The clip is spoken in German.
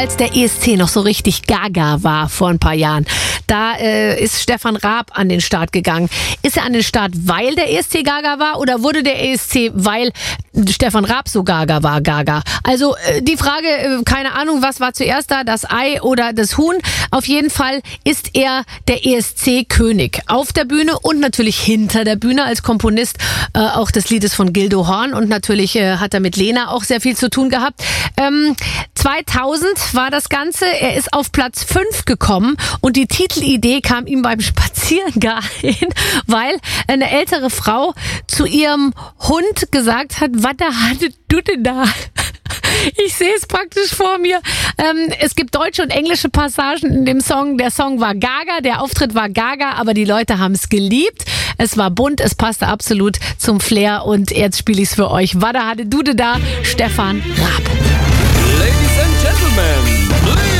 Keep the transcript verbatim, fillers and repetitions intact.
als der E S C noch so richtig gaga war vor ein paar Jahren. Da äh, ist Stefan Raab an den Start gegangen. Ist er an den Start, weil der E S C gaga war, oder wurde der E S C, weil Stefan Raab so gaga war, gaga? Also äh, die Frage, äh, keine Ahnung, was war zuerst da, das Ei oder das Huhn? Auf jeden Fall ist er der E S C-König. Auf der Bühne und natürlich hinter der Bühne als Komponist äh, auch des Liedes von Gildo Horn. Und natürlich äh, hat er mit Lena auch sehr viel zu tun gehabt. Ähm, zweitausend war das Ganze. Er ist auf Platz fünf gekommen und die Titelidee kam ihm beim Spazierengehen, weil eine ältere Frau zu ihrem Hund gesagt hat, was da hattet du denn da? Ich sehe es praktisch vor mir. Ähm, es gibt deutsche und englische Passagen in dem Song. Der Song war gaga, der Auftritt war gaga, aber die Leute haben es geliebt. Es war bunt, es passte absolut zum Flair und jetzt spiele ich es für euch. Wada hatte Dude da, Stefan Raab.